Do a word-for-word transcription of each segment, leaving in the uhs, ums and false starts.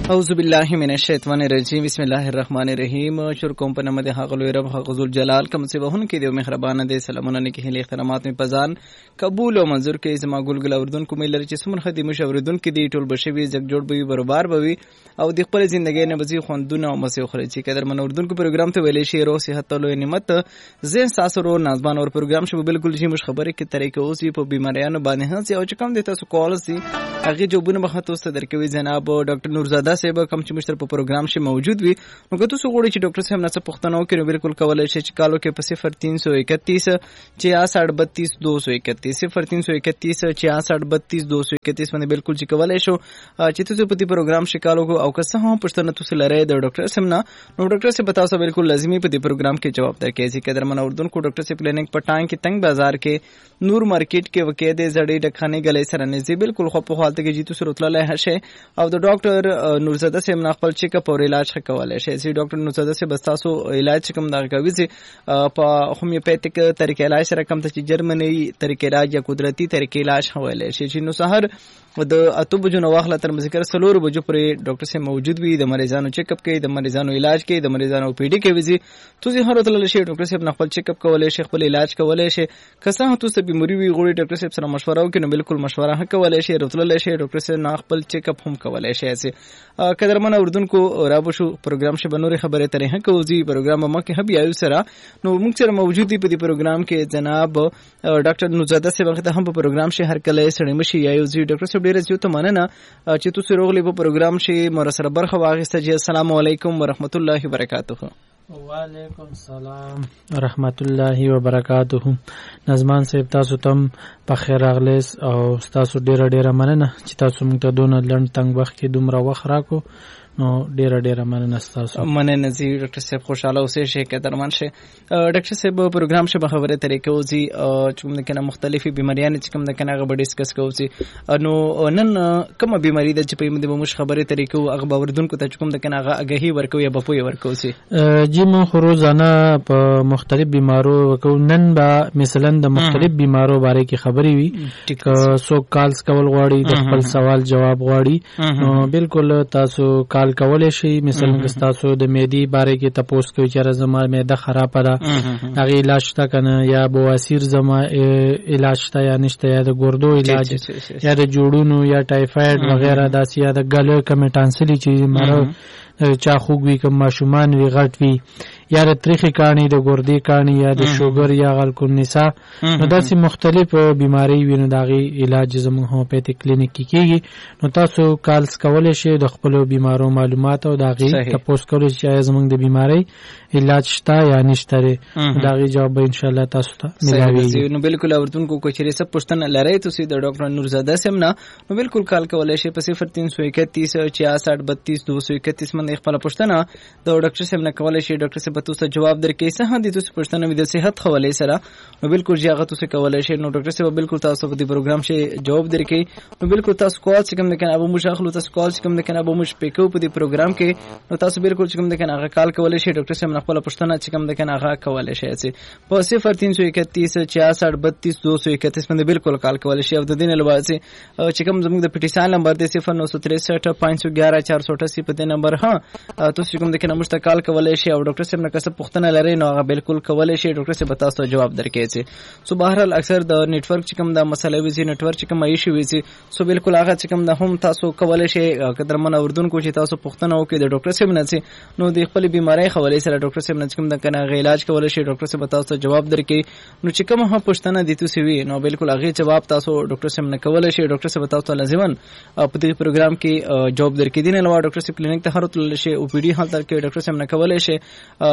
اعوذ بالله من الشیطان الرجیم بسم الله الرحمن الرحیم. شروع کوم په نام د هغه لوی رب هغه ذل جلال کوم چې وهون کې د مهربان دي سلامونه نه کې هلي احترامات می پزان قبول او منظور کې زما ګلګل اوردون کوم لري چې سمون خدي مشوردون کې دی ټول بشوي زګ جوړ بوي برابر بوي او د خپل ژوندۍ نه بزي خوندونه او مسیو خوري چې قدر من اردن کو پروګرام ته ویلې شي رو صحت له نعمت زين ساسرو نازبان اور پروګرام شو بالکل شي مش خبره کې طریقې اوسې په بیماریانو باندې هڅه او چې کم دي تاسو کال سي هغه جوابونه به تاسو درکوي جناب ډاکټر نورزاده صاحب کوم چې مشتر په پروګرام شي موجود وي نو که تاسو غواړئ چې ډاکټر صاحب نه څه پوښتنه وکړئ بالکل کولای شئ چې کالو کې په صفر تین سو اکتیس چھیاسٹھ بتیس دو سو اکتیس صفر تین سو اکتیس چھیاسٹھ بتیس دو سو اکتیس باندې بالکل چې کولای شو چې تاسو په دې پروګرام شي کالو کو او که څه هم پوښتنه تاسو لرئ د ډاکټر صاحب نه نو ډاکټر صاحب تاسو بالکل لازمي په دې پروګرام کې جواب درکړي چې قدر من اردن کو ډاکټر صاحب کلینک پټان کې تنگ بازار کې نور مارکیټ کې وکیده زړې ډخانه غلې سره نږدې بالکل خو په حالت کې جیتو سره تللای هشه او د ډاکټر نورزاده صاحب نه خپل چیک اپ او علاج کولای شي چې ډاکټر نورزاده صاحب تاسو علاج کوم دا کوي چې په هومیوپیتیک طریقې علاج سره کوم ته جرمني طریقې علاج یا قدرتي طریقې علاج حواله شي چې نو سحر د اته بجو نو واخله تر ذکر سلور بجو پرې ډاکټر صاحب موجود وي د مریضانو چیک اپ کوي د مریضانو علاج کوي د مریضانو پی ډی کوي وزي تاسو هر وخت له شي ډاکټر صاحب خپل چیک اپ کولای شي خپل علاج کولای شي کسه هم تاسو بیماری وي غوړي ډاکټر صاحب سره مشوره وکړي نو بالکل مشوره هم کولای شي راتللی شي ډاکټر صاحب نه خپل چیک اپ هم کولای شي چې قدرمن اردن کو رابو شو پروګرام شه بنوري خبره ترې هم کوزي پروګرام ما کې هم یو سره نو موږ سره موجود دي په دې پروګرام کې جناب ډاکټر نورزاده صاحب ته هم په پروګرام شه هر کله سړی مشي یا یو زی ډاکټر صاحب ډیره زیاته مننه چې تاسو روغلی په پروګرام شه مر سره برخه واغسته جی السلام علیکم ورحمت الله وبرکاته. وعلیکم السلام ورحمت الله وبرکاته. نظمان صاحب تاسو تم په خیر راغلیس او تاسو ډیره ډیره مننه چې تاسو موږ ته دونه لنډ تنگ وخت کې دومره وخت راکو نو ډیره ډیره مننه تاسو. مننه زی ډاکټر صاحب خوشاله اوسئ شي کې درمان شي ډاکټر صاحب پروګرام شه به خبره طریقې وزي چې موږ کنه مختلفي بیماریاں چې کوم کنه غو ډیسکس کوو نو نن کومه بیماری د چې په موږ مش خبره طریقې هغه باوردونکو ته کوم کنه هغه اگهي ورکوي یا بپوي ورکوي جی مو روزانه په مختلف بیمارو وکړو. نن با مثلا د مختلف بیمارو باره کې خبري وي که سو کالز کول غواړي د خپل سوال جواب غواړي نو بالکل تاسو کال کولای شي. مثلا تاسو د معدې باره کې تاسو کوي چې زما معده خراب ده هغه علاج تا کنه یا بواسیر زما علاج تا یا نشته یا د ګردو علاج یا د جوړونو یا ټایفاید وغیرہ داسې یا د ګلو کمیټانسلی چې مرو چا خوګوي کوم ماشومان وی غټ وی یا د تریخي کانی د ګردې کانی یا د شوګر یا غلکو نسا نو داسې مختلف بیماری وینو داغي علاج زموږ هومیوپیتیک کلینیک کې کیږي. نو تاسو کالز کولای شئ د خپل بیمارو معلومات او داغي تاسو کولای شئ زموږ د بیماری علاج شته یا نشته داغي جواب ان شاء الله تاسو ته ملایوي. نو بالکل اورتون کو کوچري سب پښتنه لری تاسو د ډاکټر نورزاده سم نه نو بالکل کال کولای شئ په صفر تین سو اکتیس چھیاسٹھ بتیس دو سو اکتیس باندې خپل پښتنه د ډاکټر سم نه کولای شئ ډاکټر سم تاسو جواب درکې څه هم دي تاسو پښتنه وي د صحت حواله سره نو بالکل چې هغه تاسو کولای شئ نو ډاکټر صاحب بالکل تاسو په دې پروګرام شي جواب درکې نو بالکل تاسو کال چې کوم کنه ابو مشاخلو تاسو کال چې کوم کنه ابو مش پکو په دې پروګرام کې نو تاسو بالکل چې کوم کنه هغه کال کولای شئ ډاکټر صاحب خپل پښتنه چې کوم کنه هغه کولای شئ چې په صفر تین سو اکتیس چھیاسٹھ بتیس دو سو اکتیس باندې بالکل کال کولای شئ او د دین له واسه چې کوم زموږ د پټیسان نمبر دی صفر نو سو تریسٹھ پانچ سو گیارہ چار سو اٹھاسی په دې نمبر ها تاسو کوم کنه مستقال کولای شئ او ډاکټر صاحب نه کسب پښتنه لري نو هغه بالکل کولای شي ډاکټر صاحب تاسو جواب درکې چې سو بهرحال اکثر د نت ورک چې کوم د مسلې وي نت ورک چې کوم ایشو وي سو بالکل هغه چې کوم د هم تاسو کولای شي قدر من اردن کو چې تاسو پښتنه وکړي د ډاکټر صاحب نه چې نو د خپل بیماری حواله سره ډاکټر صاحب نه کوم د کنه غ علاج کولای شي ډاکټر صاحب تاسو جواب درکې نو چې کوم هم پښتنه دي تاسو وي نو بالکل هغه جواب تاسو ډاکټر صاحب نه کولای شي ډاکټر صاحب تاسو لازمن په دې پروګرام کې جواب درکې دي نه لوا ډاکټر صاحب کلینیک ته هرته شي او پی ډی حالت کې ډاکټر صاحب نه کولای شي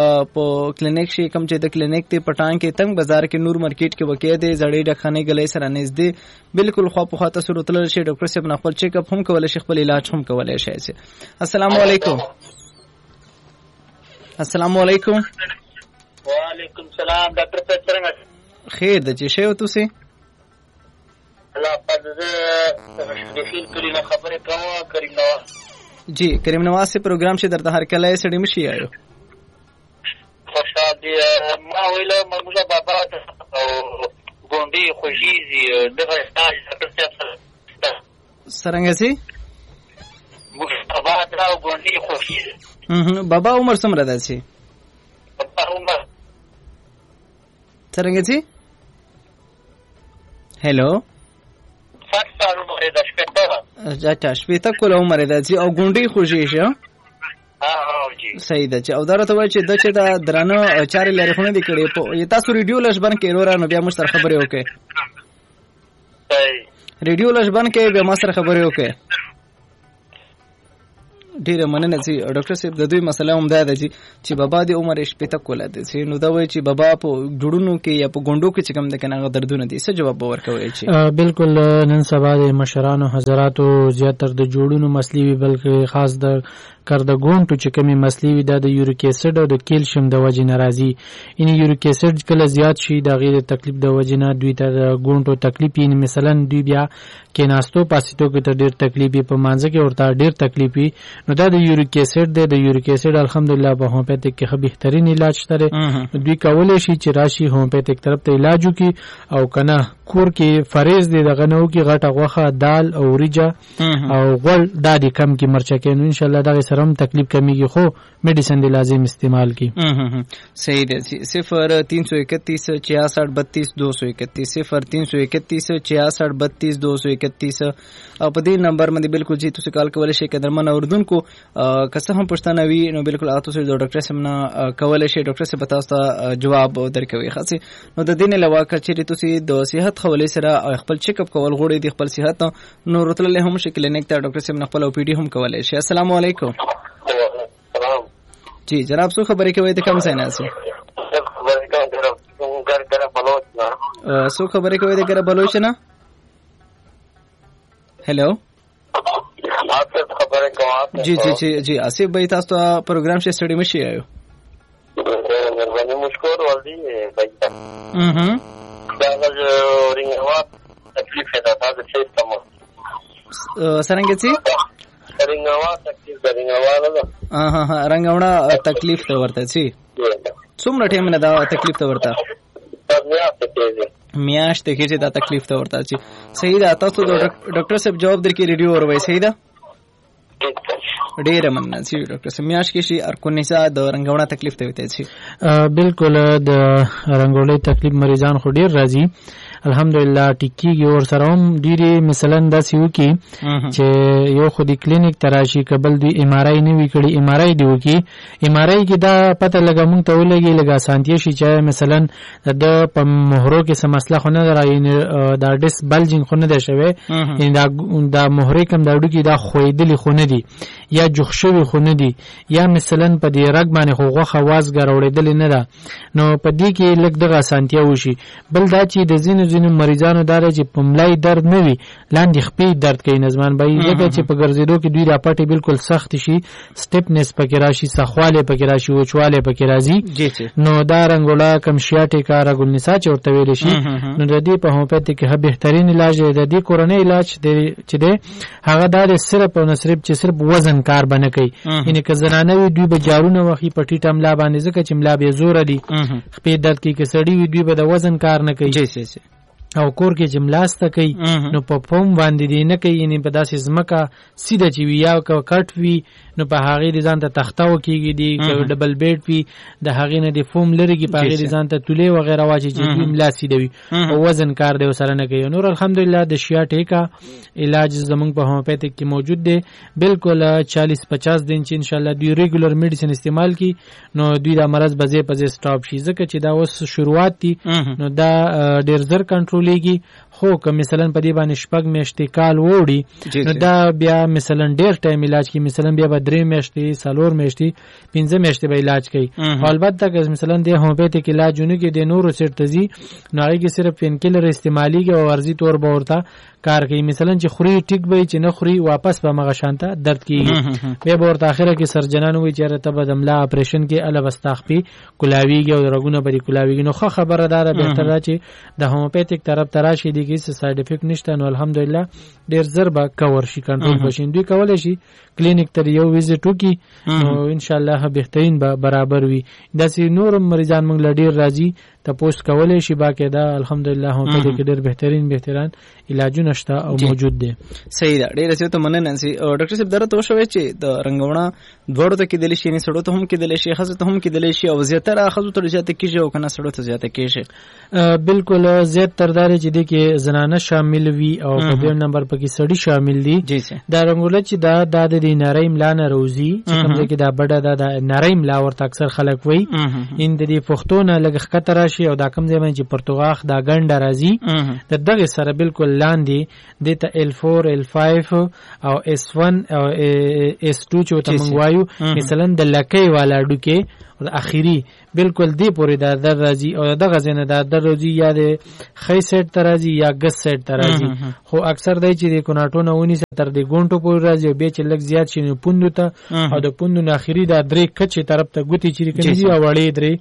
په کلینیک شي کوم چې د کلینیک ته پټان کې تنگ بازار کې نور مارکیټ کې وکیده زړې ډخانه غلې سره نږدې بالکل خو په خاطر سره تل شي ډاکټر صاحب خپل چیک اپ هم کولای شي خپل علاج هم کولای شي. السلام علیکم. السلام علیکم. وعلیکم السلام ډاکټر صاحب څنګه خیر د چې شی وته سي الله پدې د فیل کلی نه خبره کوم کریم نواز جی کریم نواز سے پروگرام سے در هر کله سړی مشي آیو خوشحال دی ما ویله مرموزه بابا او ګونډي خوشیزي دغه تاج ډاکټر صاحب سرنګ سي مصطفی دا ګونډې خوښي. بابا عمر څومره ده چې عمر څنګه چې هلو سات سال عمر ده شپېته اچھا شپېته کاله عمر ده چې او ګونډې خوښي شه. ها ها جی صحیح ده چې او دا راته وایي چې د چې دا درانه چارې لري خو نه دي کړې په تاسو ریډیو لږ بند کړئ وروره نو بیا موږ سره خبرې وکړئ. صحیح ریډیو لږ بند کړئ بیا ما سره خبرې وکړئ. ډیره مننه چې ډاکټر صاحب د دوی مسله هم دا ده چې بابا د عمر شپېته کاله دی چې نو دا وایي چې بابا په جوړونو کې یا په ګونډو کې چې کوم د کنه هغه دردونه دي څه جواب به ورکوي چې بالکل نن سبا د مشرانو حضراتو زیاتره د جوړونو مسلې وي بلکې خاص د کار د ګونټو چې کمی مسلې وي دا د یوریک اسید او د کیلشیم د وجې نه راځي. ان یوریک اسید کله زیات شي د غیر تکلیف د وجې نه دوی ته د ګونټو تکلیف یې مثلا دوی بیا کې ناستو پاسېتو کې ته ډېر تکلیف په مانځ کې ورته ډېر تکلیف وي نو دا د یوریک اسید دی. د یوریک اسید الحمدلله په هومیوپیتیک کې بهترین علاج شته. دوی کولای شي چې راشي هومیوپیتیک طرف ته علاج وکړي او کنه کور کې فریز دی دغه نو کې غټه غوخه دال او ریجا او غول دا دي کم کې مرچکه نو ان شاء الله دا سره هم تکلیف کمیږي خو میډیسن دی لازم استعمال کی. صحیح دی. صفر تین سو اکتیس چھیاسٹھ بتیس دو سو اکتیس صفر تین سو اکتیس چھیاسٹھ بتیس دو سو اکتیس او په دې نمبر باندې بالکل جی تاسو کال کولای شئ قدرمن اوردونکو که څه هم پښتنه وي نو بالکل تاسو د ډاکټر سمنا کولای شئ ډاکټر سره تاسو جواب درکوي. خاصه نو د دین علاوه کچې تاسو د صحت حواله سره خپل چیک اپ کول غوړي د خپل صحت نو راتلل هم شي کلینیک ته ډاکټر سمنا خپل او پی ډی هم کولای شي. السلام علیکم. جی جناب سو خبرې کوي ته کوم ځای نه سي سو خبرې کوي د ګره بلوچ نه هلو جی جی جی جی آصف بھائی تاسو ته پروګرام شې سټډي مشي آیو مهرباني مشکور ولدي بھائی اها دا غو رینګوا تکلیف ده تاسو چې تمو سرنګ چې رینګوا تکلیف ده رینګوا نه ها ها رنګونا تکلیف ته ورته چی څومره ټیم نه دا تکلیف ته ورته میاشت کې چې دا تکلیف ته ورته چی صحیح ده. تاسو د ډاکټر صاحب جواب درکې ریډیو اور وای صحیح ده ډیره مننه چې ډاکټر صاحب میاش کې شي ارکونیسا د رنګونا تکلیف ته وته چی بالکل د رنګولې تکلیف مریضان خو ډیر راځي الحمدلله ټیکيږي اور سره هم ډیره مثلا د سیو کې چې یو خو د کلینیک تراشي قبل دی ایم آر آی نه وی کړي ایم آر آی دی وکي ایم آر آی کې دا پته لګا مونږ ته ولګي لګا سانتي شي چې مثلا د په مهرو کې سم مسله خو نه راي دا ډیس بلجینګ خو نه ده شوی ان دا دا مهره کم دا ډو کې دا خویدلی خو نه دي یا جوخشوي خو نه دي یا مثلا په دې رګ باندې خو غوخه واز ګرولېدل نه ده نو په دې کې لګ دغه سانتي وشي. بل دا چې د زینو ځینو مریضانو دار چې پملای درد نه وي لاندې خپې درد کوي نظمان بای لکه چې په ګرځېدو کې دوی راپټي بالکل سخت شي سټپنس پکې راشي سخواله پکې راشي وچواله پکې راځي نو دا رنګولا کم شیاټي کار غل نسا چورته ویل شي نو د دې په هومیوپیتیک کې بهترین علاج دی د دې کورونی علاج دی چې دی هغه د صرف او صرف چې صرف وزن کار بنه کوي یعنی که زنانه وي دوی به جارونه وخی پټی ټملا باندې ځکه چې ملا به زور دي خپې درد کې کسړی وي دوی به د وزن کار نه کوي او کور کې جملاسته کوي نو په پوم باندې دی نه کوي یعنی په داسې زمکا سیده چې ویا او کټ وی نو په هغه دي ځان ته تختاو کیږي دی ډبل بیډ پی د هغه نه دی فوم لري په هغه دي ځان ته تولې و غیره واچي چې دی ملا سیده وي او وزن کار دی وسره نه کوي. نور الحمدلله د شیا ټیکا علاج زمونږ په هومیوپیتیک کې موجود دی بالکل چالیس پچاس دن چې ان شاء الله دی ریګولر میډیسن استعمال کی نو دوی دا مرض بځې پځې سټاپ شي ځکه چې دا اوس شروعات دي نو دا ډیر زر کنټرولېږي خو که مثلا په دې باندې شپږ میاشتې کال وړي نو دا بیا مثلا ډیر ټایم علاج کی مثلا بیا به درې میاشتې څلور میاشتې پنځه میاشتې به علاج کوي. البته که مثلا د هومیوپیتیک علاجونه کې د نورو سیټ تزي نو هغه کې صرف پین کیلر استعمالي او ورزي تور به ورته کار کوي مثلا چې خوري ټیک به چې نه خوري واپس به مغه شانته درد کیږي به ورته اخره کې سرجنانو وی چې ته به دملا اپریشن کې اله واستخپي کولاویږي او رګونه بری کولاویږي نو خو خبردار به تر چې د هومیوپیتیک طرف تراشي دي کې څه ساید افیکټ نشته نو الحمدلله ډیر زر به کور شي کنټرول بشین دوی کولای شي کلینیک ته یو ویزټ وکي نو ان شاء الله بهترین به برابر وي. داسې نور مریضان موږ لډیر راځي تاسو کولای شي باقاعده الحمدلله هم په دې کې ډېر بهترین بهترین علاجونه شته او موجود دي. صحیح ده. ډېر څه ته مننه سي ډاکټر صاحب درته وشوي چې د رنګونه دوړو ته کې دلی شي نه سړو ته هم کې دلی شي خاصه ته هم کې دلی شي او زیاتره خاصه ته زیاته کیږي او کنه سړو ته زیاته کیږي. بالکل زیات تردار چې دي کې زنانه شامل وي او په دیم نمبر پکې سړی شامل دي. دا رنګونه چې دا د دې نری ملا نه روزي چې کوم ځای کې دا بډه دا د نری ملا ورته اکثر خلک وایي ان د دې پښتون لږ خطر راشي او دا کوم ځای باندې چې پرتګاخ دا ګنډه راځي د دغه سره بالکل لاندې د ته ال فور ال فایف او اس ون او اس ټو چې ته مونږ وایو مثلا د لکۍ والا ډوکې او اخیری بالکل دی پورې دا در راځي او دغه ځنه دا در راځي یا د خې سیټ تر راځي یا ګس سیټ تر راځي خو اکثر دی چې د کوناټونه ونی تر د ګونټو پورې راځي او به چې لږ زیات شي نو پوندو ته او د پوندو نه اخیری دا درې کچې طرف ته ګوتی چیرې کوي او وړې درې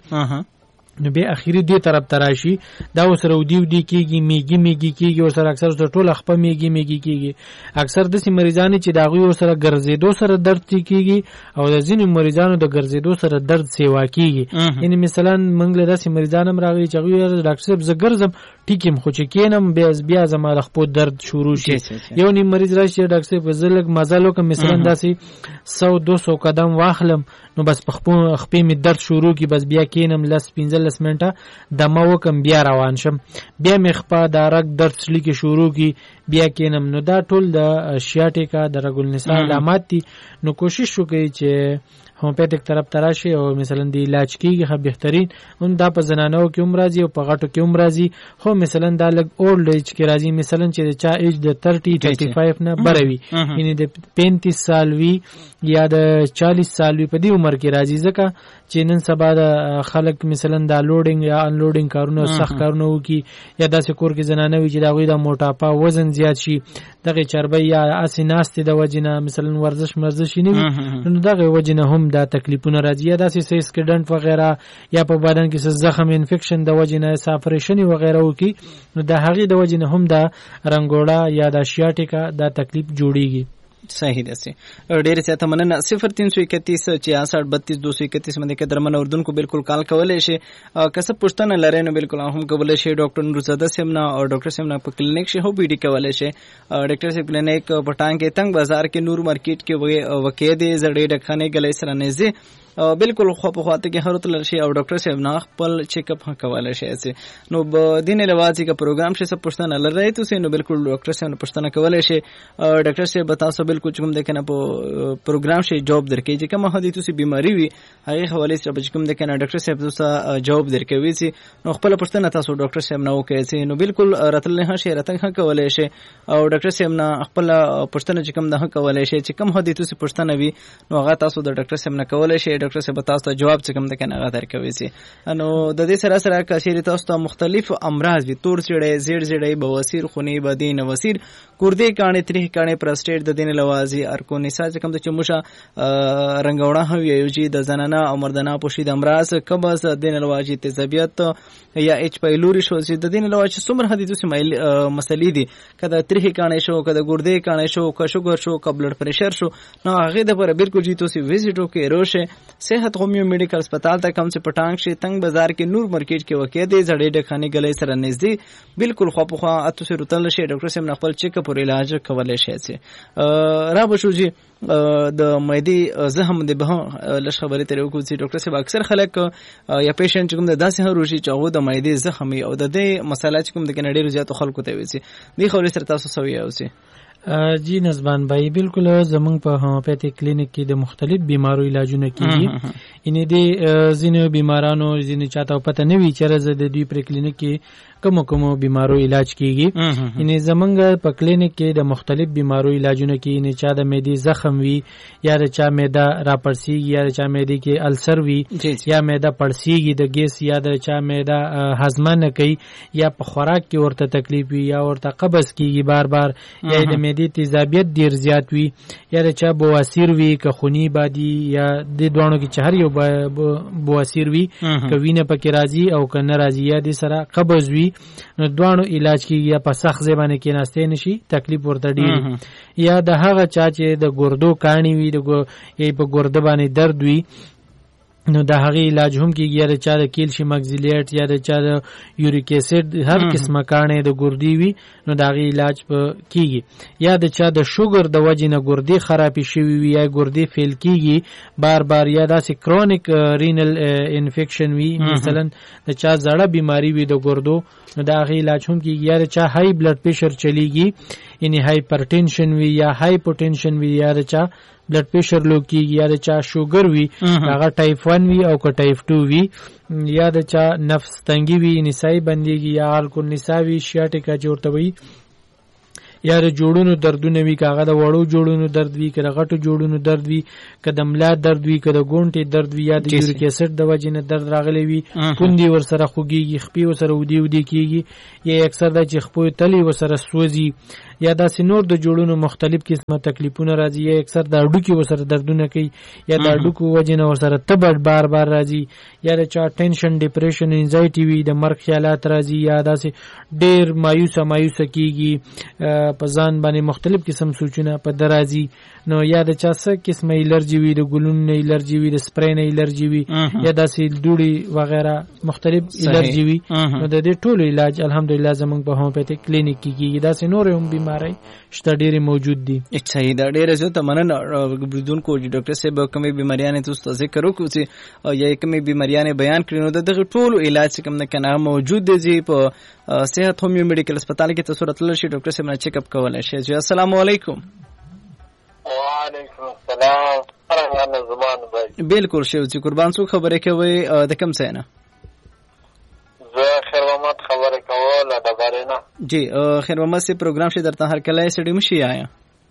نو به اخیری دې طرف تراشي دا وسره ودی ودی کیږي میګي میګي کیږي او سره اکثر ټول خپه میګي میګي کیږي اکثر د سي مریضانو چې داغوي او سره ګرځېدو سره درد کیږي او د ځینې مریضانو د ګرځېدو سره درد سیوا کیږي. یعنی مثلا منګ له داسې مریضانو راغلي چې غوي ډاکټر صاحب زګرزم ټیکم خو چې کینم بیا بیا زما د خپل درد شروع شي. یو نیم مریض راشي ډاکټر صاحب زلګ مزالو کوم مثلا داسې سو دو سو قدم واخلم نو بس په خپې می درد شروع کی بس بیا کینم لس پنځه لس منټه دمه وکم بیا روان شم بیا می خپه دا رګ درد سلی کی شروع کی بیا کینم نو دا ټول د شیاټیکا د رګل نساء علامات دي. نو کوشش وکړئ چې هومیوپیتیک طرف تراشي او مثلا د علاج کیږي خو بهترین هم دا په زنانو کې عمر راځي او په غټو کې عمر راځي خو مثلا دا لګ اولډ ایج کې راځي مثلا چې چا ایج د تیرټي پنځه نه بروي یعنی د پنځه سال وی یا د چالیس سال وی په دې عمر کې راځي ځکه چې نن سبا د خلک مثلا دا لوډینګ یا ان لوډینګ کارونه سخت کارونه وکي یا داسې کور کې زنانه وي چې دا غوي د موټاپا وزن زیات شي دغه چربي یا اسیناست د وجنه مثلا ورزش مرزش نه وي نو دغه وجنه هم دا تکلیفونه راځي یا داسې سکډنټ وغیرہ یا په بدن کې زخم انفیکشن د وجنه سافریشن وغیرہ وکي نو د هغه د وجنه هم دا رنګوړه یا د شیاټیکا دا تکلیف جوړیږي. صحیح ده سي ډېر څه ته مننه. صفر تین سو اکتیس چھیاسٹھ بتیس دو سو اکتیس باندې کې درمن اردن کو بالکل کال کولای شي کسب پښتنه لري نو بالکل هم کولای شي ډاکټر نورزاده سیمنا او ډاکټر سیمنا په کلینیک شي هو بي ډي کولای شي ډاکټر سیمنا کلینیک پټان کې تنگ بازار کې نور مارکیټ کې وکې دي زړې ډکخانه غلې سره نږدې بالکل خو په خواته کې هرته لرشي او ډاکټر صاحب نه خپل چیک اپ کولای شي نو دینه لوازي کا پروګرام شي سب پښتنه لري ته نو بالکل ډاکټر صاحب پښتنه کولای شي ډاکټر صاحب تاسو بالکل کوم د کنه په پروګرام شي جواب درکې چې کوم هدي تاسو بیماری وي هغه حواله سره به کوم د کنه ډاکټر صاحب تاسو جواب درکوي سي نو خپل پښتنه تاسو ډاکټر صاحب نه وکړي نو بالکل راتل نه شي راته کولای شي او ډاکټر صاحب نه خپل پښتنه چې کوم نه کولای شي چې کوم هدي تاسو پښتنه وي نو هغه تاسو د ډاکټر صاحب نه کولای شي ډاکټر صاحب تاسو ته جواب څنګه د کنه غا درکوي سي نو د دې سره سره کثیر تاسو ته مختلف امراض وي تور سړې زیړ زیړې بواسیر خونی بدین وسیر کوردی کانه تریخ کانه پرسټیټ د دین لوازي ارکو نساء څنګه د چموشه رنگوړه هوی یوجی د زنانه او مردانه پوشید امراض کباز د دین لوازي تزبیت یا اچ پایلوري شو چې د دین لوازي څومره حدیث مسلې دي کله تریخ کانه شو کله ګردې کانه شو کله شوګر شو کله بلډ پريشر شو نو هغه د پر بالکل جی توسی وزټو کې روشه صحت قومي میډیکل هسپتال ته کم سے پټانګ شي تنگ بازار کې نور مارکیټ کې وکې دي زړې ډخانه غلې سره نږدې بالکل خو په خوا اته سره تل شي ډاکټر سم خپل چیک اپ او علاج کولای شي را بشو جی د مېدی زهم د به لږ خبرې ترې وکړو چې ډاکټر صاحب اکثر خلک یا پیشنټ کوم د داسې هروشي چې هغه د مېدی زخم او د دې مسله کوم د کنه ډېر زیات خلکو ته وي چې دی خو سره تاسو سوي اوسي. جی نزبان بھائی بالکل زمونږ په هومیوپیتیک کلینیک کې د مختلف بیمارو علاجونه کیږي ان دې ځینې بیمارانو ځینې چاته پته نه وی چې راځي د دوی پر کلینیک کې کوم کوم بیمارو علاج کیږي ان زمونږ په کلینیک کې د مختلف بیمارو علاجونه کیږي نه چا د معدې زخم وی یا د چا معده راپړسیږي یا د چا معدې کې السر وی یا معده پړسیږي د ګیس یا د چا معده هضم نه کوي یا په خوراک کې ورته تکلیف وی یا ورته قبض کیږي بار بار یا د معدې تیزابیت ډیر زیات وی یا د چا بواسیر وی که خونی بادي یا د دوانو کې چهر یو بواسیر وی کوینه پکې راځي او کنه راځي یا د سره قبض وی نو دوانو علاج کیږي یا په سخت ځبانه کې ناشته نشي تکلیف ورته ډیر یا د هغه چا چې د ګردو کانی وی د په ګرده باندې درد وی نو د هغه علاج هم کیږي یا د چا د کیلشیم اکسیلیټ یا د چا د یوریک اسید هر قسمه کانه د ګردی وي نو د هغه علاج په کیږي یا د چا د شوګر د وجې نه ګردی خرابې شوی وي یا ګردی فیل کیږي بار بار یا داسې کرونیک رینل انفیکشن وي مثلا د چا زړه بیماری وي د ګردو نو د هغه علاج هم کیږي یا د چا های بلډ پریشر چلیږي یعنی هایپرټنشن وي یا هایپوټنشن وي یا د چا بلډ پریشر لو کیږي یا د چا شوګر وي هغه ټایپ ون وي او که ټایپ ټو وي یا د چا نفس تنګي وي نسای بنديږي یا الکول نساوي شیاټیکا جوړته وي یا د جوړونو دردونه وي کاغه د وړو جوړونو درد وي کله غټو جوړونو درد وي کله ملا درد وي کله ګونټي درد وي یا د یوریک اسید د وجې نه درد راغلی وي کندي ور سره خوږيږي خپي ور سره ودی ودی کیږي یا اکثر د چخپو تلی ور سره سوځي یا د سينور د جوړونو مختلف قسمه تکلیفونه راځي یا اکثر د اډو کې ور سره دردونه کوي یا د اډو کو وجې نه ور سره تبر بار بار راځي یا د چا ټینشن ډیپریشن انزایټي وي د مرګ خیالات راځي یا داسې ډېر مایوسه مایوسه کیږي په ځان باندې مختلف قسم سوچونه په درازي نو یا د چا څه قسمه الرجی وي د ګلون نه الرجی وي د سپری نه الرجی وي یا داسې دوړي وغیرہ مختلف الرجی وي نو د دې ټولو علاج الحمدلله زمونږ په هومیوپیتیک کلینیک کې کیږي داسې نور هم بیماری شته ډېرې موجود دي. صحیح ده ډېره زیاته مننه بریدونکو ډاکټر صاحب کومې بیماریانې تاسو ته ذکر وکړو چې یا کومې بیماریانې بیان کړې نو دغه ټولو علاج کوم نه کنه موجود دي په صحت هومیو میډیکل هسپتال کې تاسو راتلل شي ډاکټر صاحب نه چیک اپ کولای شي. السلام علیکم. وعلیکم السلام. څنګه زمان بھائی؟ بالکل شو چې قربان څو خبرې کوي د کوم څه نه؟ زه خیر محمد خبرې کوم له دبارې نه. جی خیر محمد سے پروگرام شي درته هر کله سړي مشي آیا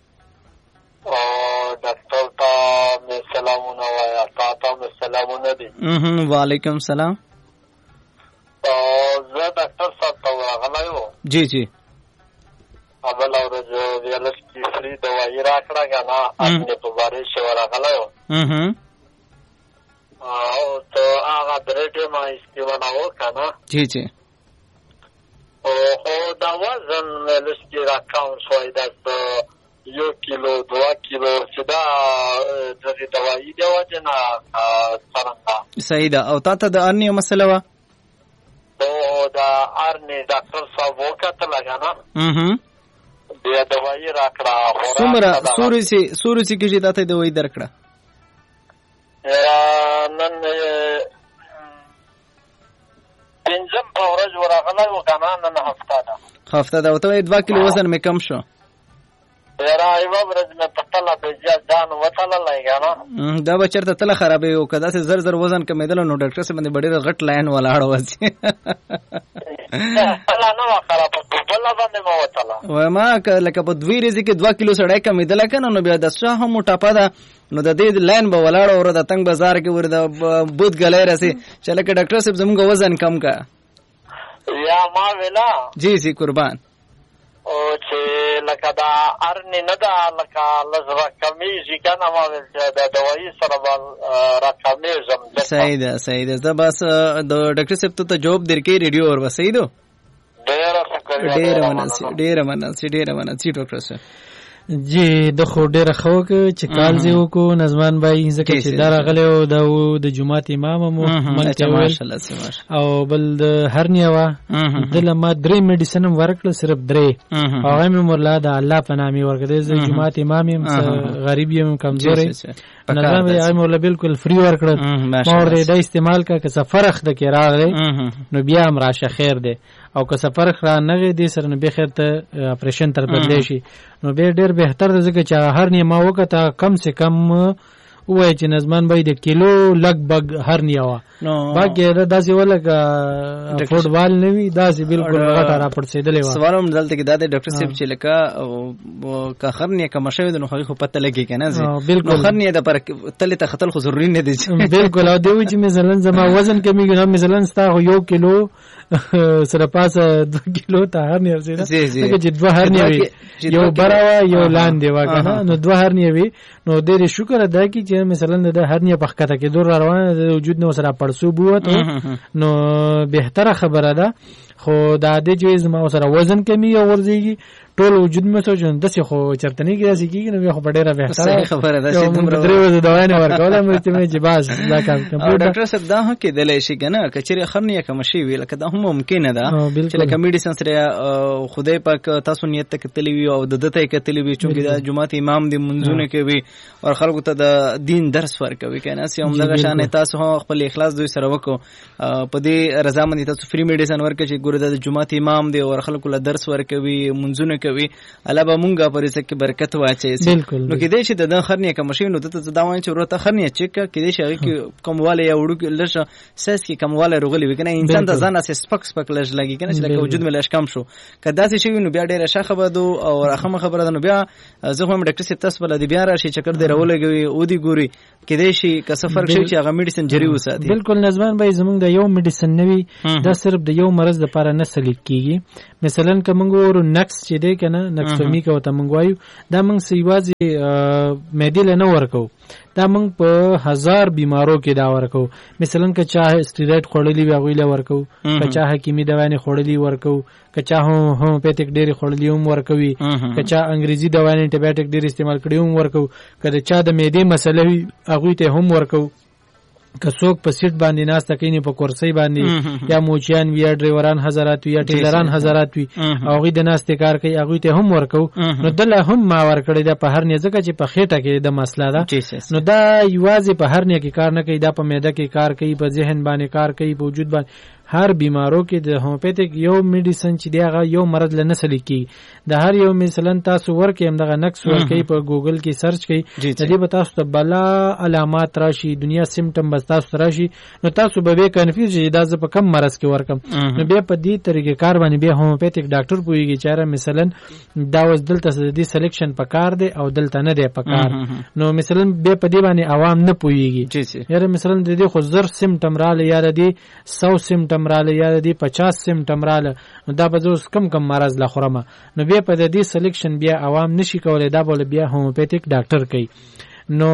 او ډاکټر ته مې سلامونه وایا تاسو مې سلامونه دي. وعلیکم السلام. او زه ډاکټر صاحب ته راغلی و. جی جی اول ورځ ویلس کی فری دوايي راکړه کنه اته په باره شو راغلی و. او ته هغه درته ما استعمال وکړه. جی جی او خو دا وزن ویلس کی راکاون شوی دا یو کیلو دوا کیلو چې دا د دوايي دی وجنه څنګه صحیح ده. او تاسو د ارنی مسله وا او دا ارنی ډاکټر صاحب وکړه لګانا بیا دوايي راکړه. څومره سوري سي سوري سي کې دا ته دوايي درکړه؟ نن پنځم په ورځ ورغله و کنه نن هفته ده. هفته ده. او ته دوه کیلو وزن مې کم شو. یاره ایو ورځ مې په تله به ځان وتله لګانا. دا به چرته تله خرابې او کدا سه زر زر وزن کمیدل نو ډاکټر سره باندې ډېر غټ لاین ولاړ وځي. تله نو خراب په بل باندې مو وتله. و ما لکه په دوی ورځې کې دوه کیلو سړی کمیدل کنه نو بیا د څه هم ټاپه ده نو د دې لاین به ولاړ اور د تنگ بازار کې ور د بوت غلې راسي چې لکه ډاکټر صاحب زموږ وزن کم کا. یا ما ویلا جی جی قربان. او چې لکه دا ارنی نه دا لکه لزرا کمیږي کنه ما ویل چې دا دوايي سره بل راکمیږم. صحیح ده صحیح ده. زه بس د ډاکټر صاحب ته جواب درکې ریډیو اور وسې دو. ډېر شکر ډېر مننه ډېر مننه ډېر مننه ډاکټر صاحب. جی د خو ډېر خو چې کال زی وکړو نظمان بای ځکه چې دا راغلی او د جمعات امام مو منته او بل د هرنیا وا د لمه درې میډیسن ورکړل صرف درې هغه مې مرلا د الله په نامي ورکړل د جمعات امام يم غریب يم کمزوري نظام یې مولا بالکل فری ورکړل مور دې د استعمال کا که فرق د کې راغلی نو بیا هم راشه خیر دی او که سفر خرا نه دی سره نه به خیر ته اپریشن تر بدلی شي نو به ډیر بهتر دی ځکه چې هر نیمه وکړه کم سے کم وای چې نظمان به د کیلو لګ بګ هر نیوا باقي دا داسې ولګه فوټبال نه وي داسې بالکل غټه را پړسېدلې و. سوالم دلته کې دا د ډاکټر صاحب چې لکه که خر نه کوم شوی نو خو پته لګي کنه زه بالکل خر نه د پر تل ته خطر خو ضروري نه دي بالکل. او دی چې مثلا زما وزن کمیږي نو مثلا ستا یو کیلو سره پاسه دو کیلو ته هر نه ورسېده چې دوه هر نه وي یو براوه یو لاندې و کنه نو دوه هر نه وي نو ډېر شکر ادا کی چې مثلا د هر نه پخکته کې دور روانه د وجود نو سره پړسو بوته نو بهتره خبره ده. خو دا د جوز ما سره وزن کمی او ورزيږي ټول وجود مې سوچ د څه خو چرته نه کیږي کیږي نو خو ډیره بهتره خبره ده چې دومره درې ورځې دوا نه ورکول مې ته مې جباز دا کار او ډاکټر صاحب دا هم کې دلې شي کنه کچري خرنیه کوم شي وی لکه دا هم ممکن ده چې لکه میډیسن سره خدای پاک تاسو نیت ته کتلی وي او د دته کتلی وي چې دا جمعه امام دې منځونه کوي او خلکو ته د دین درس ورکوي کنه سیم دغه شان تاسو خپل اخلاص دوی سره وکړو په دې رضا مند تاسو فری میډیسن ورکړي چې ګوره د جمعه امام دی او خلکو له درس ورکوي منځونه کوي الله به مونږه پرې سکه برکت واچي نو کې دې چې د خرنیه کوم شي نو ته دا وایي چې ورته خرنیه چک کې دې شي کومواله یا وړو لږه ساس کې کومواله رغلي وکنه انسان د ځان اساس سپک سپک لږ لګي کنه چې لکه وجود مې لږ کم شو کدا چې شي نو بیا ډېر ښه خبره دو او راخه خبره ده نو بیا زه هم ډاکټر صاحب تاسو بل دې بیا راشي چکر دې راولګوي او دې ګوري کې دې شي که سفر شي چې هغه میډیسن جری وساتي بالکل نظمان به زمونږ د یو میډیسن نوي دا صرف د یو مرض لپاره نه سلیک کیږي مثلا کومنګ ورو نکس چې دی کنه نکسومی کو ته منګ وایو دا موږ سیوازي مېدل نه ورکو دا موږ په هزار بیمارو کې دا ورکو مثلا که چا سټیرویډ خوړلی وي هغه له ورکو که چا حکیمی دواونه خوړلی ورکو که چا هومیوپیتیک ډېری خوړلی هم ورکوي که چا انګریزي دواونه انټي بایوټیک ډېر استعمال کړي هم ورکو که چا د معدې مسله وي هغه ته هم ورکو که څوک په سیټ باندې ناست کینی په کرسي باندې یا موچیان وی یا ډرایوران حضرات وی یا ټیلران حضرات وی هغه د ناست کار کوي هغه ته هم ورکو نو دله هم ما ورکړی دا په هر نه ځکه چې په خېټه کې د مسله ده نو دا یوازې په هر نه کې کار نه کوي دا په معده کې کار کوي په ذهن باندې کار کوي په وجود باندې هر بیمارو کې د هومیوپیتیک یو میډیسن چې دی هغه یو مرض له نسل کې د هر یو مثلا تاسو ورکې هم دغه نکس ورکې په ګوګل کې سرچ کړئ د دې به تاسو ته بلا علامات راشي دنیا سیمټم بس تاسو راشي نو تاسو به به کنفیوز شئ دا زه په کم مرض کې ورکم نو بیا په دې طریقې کار باندې بیا هومیوپیتیک ډاکټر پوهیږي چې مثلا دا وس دلته د دې سلیکشن په کار دی او دلته نه دی په کار نو مثلا بیا په دې باندې عوام نه پوهیږي یاره مثلا د دې خو زر سیمټم رااله یا د دې سو سیمټم رااله یا د پچاس سیمټم رااله نو دا به اوس کم کم مرض لا خورمه نو بیا په دې سلیکشن بیا عوام نشي کولای دا بول بیا هومیوپیتیک ډاکټر کوي نو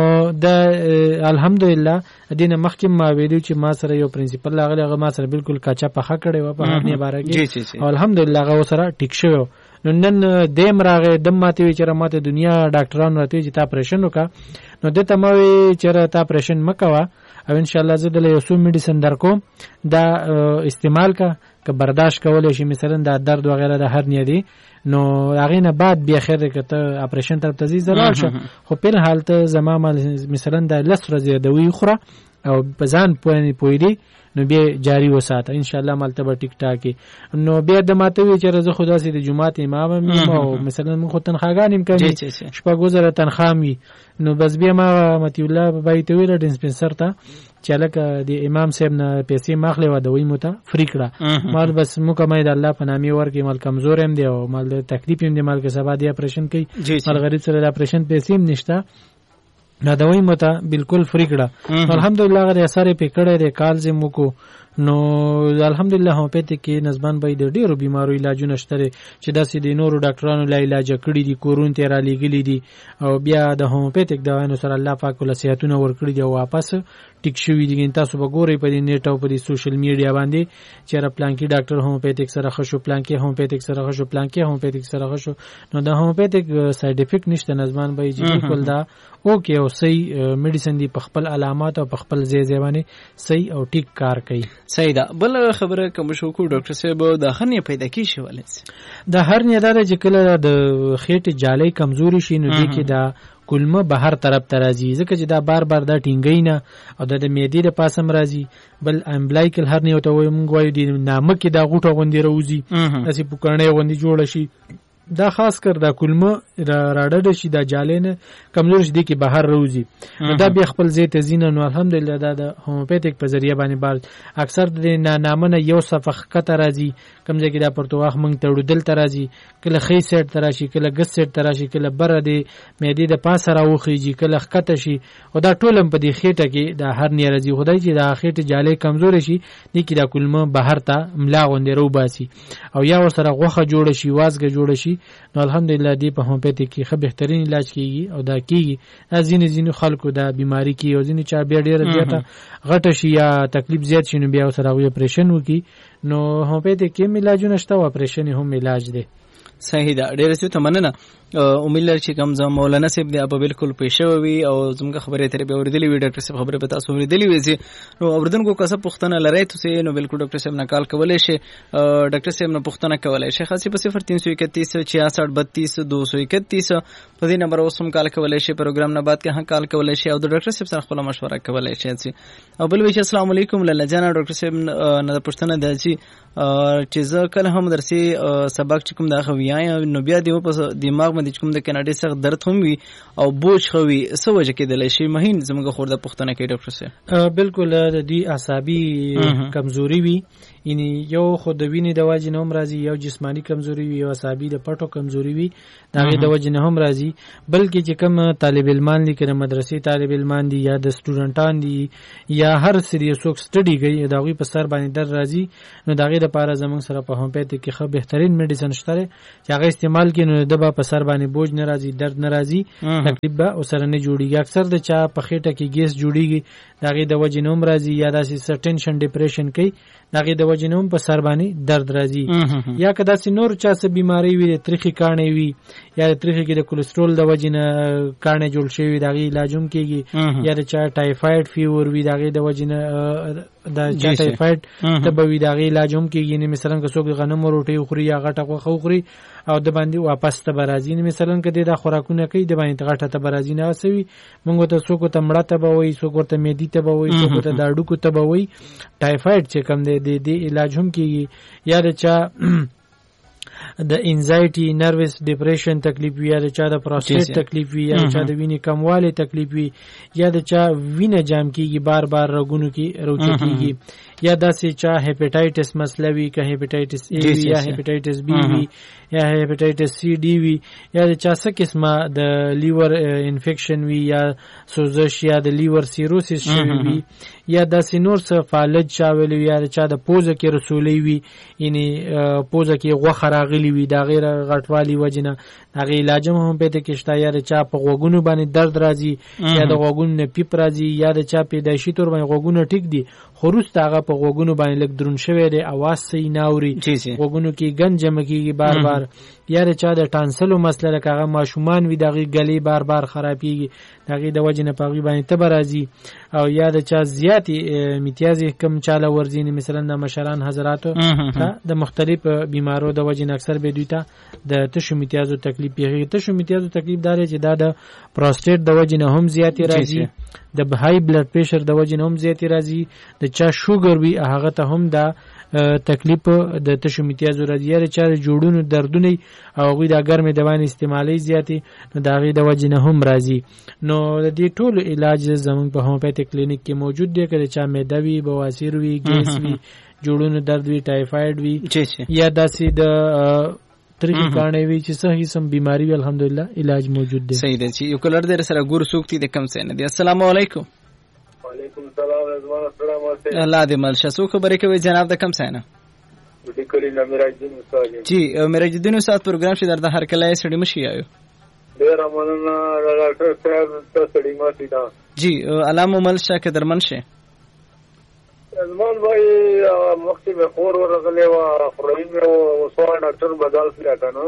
د الحمدلله دینه مخکې ما ویلو چې ما سره یو پرنسپل لاغلی هغه ما سره بالکل کاچا پخا کړی و په هر نه باره کې او الحمدلله هغه سره ټیک شو نو نن دیم راغې دم ماته وی چې ماته دنیا ډاکټرانو راته چې تا اپریشن وکا نو دته ما وی چې تا اپریشن مکوا او ان شاء الله زه د یو څو میډیسن درکوم دا استعمال کا که برداشت کولای شي مثلا د درد وغیرہ د هر نه دی نو هغه نه بعد بیا خیر کته اپریشن طرف ته زیات شه خو په حال ته زما مثلا د لس ورځې د وی خوره او بزان پوینې پویری نو بیا جاری وساته ان شاء الله مالته به ټیک ټاک نو بیا د ماته وی چې زه خدا سي د جمعه امام مې او مثلا من خو تنخواګان امکان شپه گذره تنخامي نو بس بیا ما متي الله بایته ویل ډیسپنسر ته چې لکه د امام صاحب نه پیسې ماخله و د وی مته فری کړه مال بس مکمل د الله په نامي ورکی مال کمزور هم دی او مال تکلیف هم دی مال کې سبا دی اپریشن کوي مال غریب سره د اپریشن پیسې هم نشته دا دوی مته بالکل فری کړه الحمدلله غره اثر په کړه د کال زمو کو نو الحمدلله هم پته کې نسبان به د ډیرو بیمارو علاجونه شته چې داسې د نورو ډاکټرانو لا علاج کړي دي کورون ته را لګلي دي او بیا د هومیوپیتیک دواونو سره الله پاک له صحتونه ورکړي دي او واپس ټیک شوی دي تاسو به ګورئ په نیټ او په سوشل میډیا باندې چې را پلانکی ډاکټر هومیوپیتیک سره خشو پلانکی هومیوپیتیک سره خشو پلانکی هومیوپیتیک سره خشو نو د هومیوپیتیک ساید افیکټ نشته نظمان به چې بالکل دا اوکې او صحیح میډیسن دی په خپل علامات او په خپل ځای ځای باندې صحیح او ټیک کار کوي صحیح ده بل خبره کوم شو کو ډاکټر صاحب د هرنی پیدا کی شي ولې د هرنی دره چې کله د خېټه جالۍ کمزوري شي نو دي کې دا کلمه بهر طرف ته راځي ځکه چې دا بار بار دا ټینګی نه او د معدې د پاسم راځي بل امبلایکل هرنی او ته موږ وایو د نامک دا غوټه غوندي راوځي اسی پکړنې غوندي جوړ شي دا خاص کر دا کلمه را راډډ شي دا جالینه کمزور شي د کی بهر روزي دا بیا خپل ځای ته زینه نو الحمدلله دا د هومیوپیتیک په ذریعہ باندې بار اکثر د نامنه یو صفخ کته راځي کمزې کې دا پرتواخ مونږ ته ودل ترازي کله خې سیټ تراشي کله ګس سیټ تراشي کله بر دی مېدی د پاسه راوخیږي کله خکته شي او دا ټولم په دې خېټه کې دا هر نه راځي خدای چې دا خېټه جالې کمزور شي د کی دا کلمه بهر ته ملا غوندې رو باسي او یا ورسره غوخه جوړ شي وازګه جوړ شي نو الحمدلله دی په هومیوپیتیک کې خو بهترین علاج کیږي او دا کیږي ځینې ځینې خلکو دا بیماری کی او ځینې چا بیا ډیره زیاته غټه شي یا تکلیف زیات شي نو بیا سره وی اپریشن وکي نو هومیوپیتیک کې علاجونه شته او اپریشن هم علاج دی صحیح ده. ډېر څه ته مننه. امید لرم چې کوم ځم مولانا صاحب دی په بالکل پېښه وي او زموږ خبرې ترې به اوریدلې وي. ډاکټر صاحب خبرې به تاسو اوریدلې وي. نو اوردونکو کسب پښتنه لري تاسو نو بالکل ډاکټر صاحب نه کال کولای شي. ډاکټر صاحب نه پښتنه کولای شي خاصه په صفر تین سو اکتیس چھیاسٹھ بتیس دو سو اکتیس په دې نمبر اوسم کال کولای شي. پروګرام نه بعد کې هم کال کولای شي او د ډاکټر صاحب سره خپل مشوره کولای شي. او بل وی السلام علیکم لاله جان. ډاکټر صاحب نه پښتنه دی چې زه کله هم درسي سبق چې کوم دا خویاي نو بیا دی په دماغ باندې کوم د کناډي سره درد هم وي او بوج خوي څه وجه کېدلی شي مهین زموږ خور د پښتنه کې ډاکټر صاحب بالکل د دې اعصابي کمزوري وي یعنی یو خود د وینې د وجې نه هم راځي یو جسمانی کمزوري وي یو اعصابي د پټو کمزوري وي د هغې د وجې نه هم راځي. بلکې چې کوم طالب علمان دي که د مدرسې طالب علمان دي یا د سټوډنټان دي یا هر څه دي څوک سټډي کوي د هغوی په سر باندې درد راځي نو د هغې دپاره زموږ سره په هومیوپیتیک کې ښه بهترین میډیسن شته دی چې هغه استعمال کړي نو د به په سر باندې بوج نه راځي درد نه راځي تکلیف به ورسره نه جوړېږي. اکثر د چا په خېټه کې ګیس جوړېږي د هغې د وجې نه هم راځي یا داسې څه ټینشن ډپریشن کوي د هغې د وجې نه هم په سر باندې درد راځي. یا که داسې نور چا څه بیمارۍ وي د تریخي کاڼې وي یا د تریخي کې د کولسټرول د وجې نه کاڼې جوړ شوي وي د هغې علاج هم کېږي. یا د چا ټایفاید فیور وي د هغې د وجې نه د چا ټایفاید تبه وي د هغې علاج هم کېږي. یعنې مثلا که څوک د غنمو روټۍ وخوري یا غټه غوښه وخوري او د باندې واپس تبه راځي یعنې مثلا که دی دا خوراکونه کوي د باندې غټه تبه راځي نه هغه څه وي موږ ورته څوک ورته مړه تبه وایي څوک ورته معدي تبه وایي څوک ورته د هډوکو تبه وایي. ټایفاید چې کوم دی د دې علاج هم کېږي. یا د چا د انزایټي نروس ډپریشن تکلیف وي یا د چا د پروستیټ تکلیف وي یا د چا د وینې کموالی تکلیف وي یا د چا وینه جام کېږي بار بار رګونو کې روچه کېږي یا داسې چا هیپاټایټس مسله وي که هیپاټایټس ای وي یا هیپاټایټس بی وي یا هیپاټایټس سی ډي وي یا د چا څه قسمه د لیور انفیکشن وي یا سوزش یا د لیور سیروسس شوی وي یا داسې نور څه فالج چا ویلی وي یا د چا د پوزه کې رسولی وي یعنې پوزه کې غوښه راغلي وي د هغې غټوالي وجې نه د هغې علاج هم هومیوپیتیک کې شته. یا د چا په غوږونو باندې درد راځي یا د غوږونو نه پیپ راځي یا د چا پیدایشي طور باندې غوږونه ټیک دي خو وروسته هغه په غوږونو باندې لږ دروند شوی دی اواز صحیح نه اوري غوږونو کې ګند جمع کېږي بار بار. یا د چا د ټانسلو مسله لکه هغه ماشومان وي د هغې ګلې بار بار خرابېږي د هغې د وجې نه په هغوی باندې تبه راځي. او یا د چا زیاتې امتیازې کم چاله ورځي مثلا د مشران حضراتو ته د مختلف بیمارو د وجې نه اکثر به دوی ته د تشو امتیازو تکلیف پیږي. تشو امتیازو تکلیف دا دی چې دا د پروستیټ د وجې نه هم زیاتې راځي د های بلډ پریشر د وجې نه هم زیاتې راځي د چا شوګر وي هغه ته هم دا تکلیف د تشو امتیازو راځي. یا د چا د جوړونو دردونه او هغوی دا ګرمې دوانې استعمالوي زیاتې نو د هغې د وجې نه هم راځي. نو د دې ټولو علاج زموږ په هومیوپیتیک کلینیک کې موجود دی که د چا معده وي بواسیر وي ګیس وي جوړونو درد وي ټایفاید وي یا داسې د تریخي کاڼې وي چې څه قسم بیماري وي الحمدلله علاج موجود دی. صحیح دی چې یو کلر دی سره ګور څوک دی د کم ځای نه دی. السلام علیکم. وعلیکم السلام رضوان السلام علیکم. الله دې ملشه. څوک خبرې کوي جناب د کم ځای نه؟ ډیکلی نه میراجدین استاد. جی میراجدین استاد پروګرام شي در د هر کله سړی مشي آیو. ډیر مننه ډاکټر صاحب ته سړی ماشي دا. جی علامه ملشه که درمن شه. زمان بھائی وقتی میں خور ورغلے و خورین میں وہ سوال ڈاکٹر بدال سے آتا نا.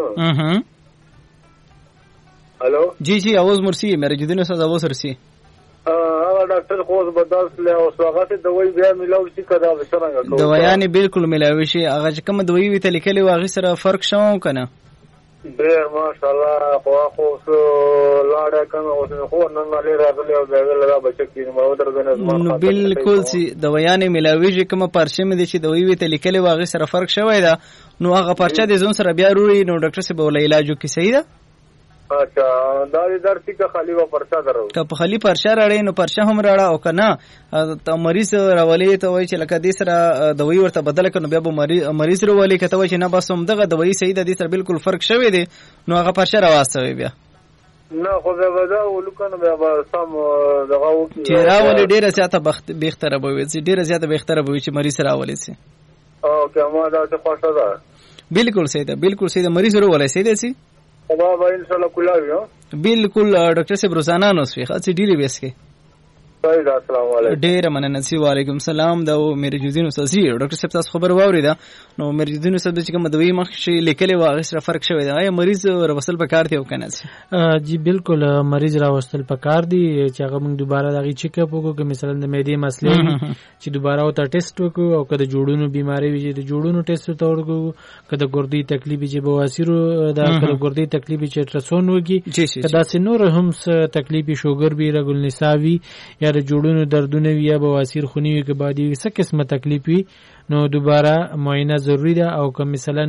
ہلو جی جی آواز مرسی میرے جدین استاد آواز مرسی. هغه ډاکټر خو بدل سره او هغه ته دوايي بیا ملاوي شي کدا وسرنګ کوي دوايانې بالکل ملاوي شي هغه چې کوم دوايي وی ته لیکلي واغې سره فرق شوم کنه ډېر ماشاءالله خو خو لاړه کنه اوس خو نن لري راغلی او دغه لرا بچی نو درځنه نو بالکل سي دوايانې ملاوي شي کوم پرچه مې دي چې دوايي وی ته لیکلي واغې سره فرق شوی دا نو هغه پرچه د زون سره بیا وروړي نو ډاکټر سره به ول علاج وکړي صحیح ده. اچھا دا دې درتي که خالی و پرچا درو که په خالی پرچا راړې نو پرچا هم راړه او کنه ته مریض راولې ته وای چې لکه دې سره دوايي ورته بدل کړي بیا به مریض راولې کته وای چې نه بس هم دغه دوايي صحیح ده دې سره بالکل فرق شوی دی نو هغه پرچا راوستوي بیا نه خو به ودا ولکنه بیا سم دغه و چې راولې ډیره زیاته بخت بهتره به وي ډیره زیاته بهتره به وي چې مریض راولې سي او که ما دا څه خوښه ده بالکل صحیح ده بالکل صحیح ده مریض راولې صحیح ده سي بابا ان شاء الله کلاوی بالکل ډاکټر صاحب روزانه نو سوي خاصه ډیلی بیس کې صحیح ده. السلام علیکم. ډیر مننه. سی وعلیکم سلام. دا میر جودین استاذي ډاکټر صاحب تاسو خبر واوریدا نو میر جودین استاد چې کوم دوی مخ شي لیکلي واغ سره فرق شوی دی. آیا مریض راوصل پکار دی او کنه؟ جی بالکل مریض راوصل پکار دی چې هغه موږ دوباره دغه چیک اپ وکړو که مثلا د معدې مسلې چې دوباره او ته ټیسټ وکړو او که د جوړونو بیماری وي چې د جوړونو ټیسټ ته ورکړو که د ګردې تکلیف چې بواسیر دا که د ګردې تکلیف چې الټراساوند وکړي که داسې نور هم څه تکلیف شوګر وي رګل نساوي یا د جوړونو دردونه وي یا بواسیر خوني وي که بادي څه قسمه تکلیف وي نو دوباره معاینه ضروری ده. او که مثلا